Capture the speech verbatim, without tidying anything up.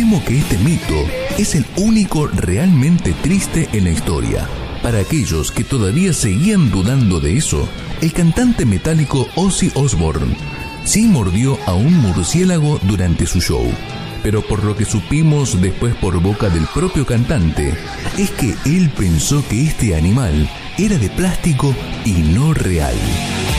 asumo que este mito es el único realmente triste en la historia. Para aquellos que todavía seguían dudando de eso, el cantante metálico Ozzy Osbourne sí mordió a un murciélago durante su show. Pero por lo que supimos después por boca del propio cantante, es que él pensó que este animal era de plástico y no real.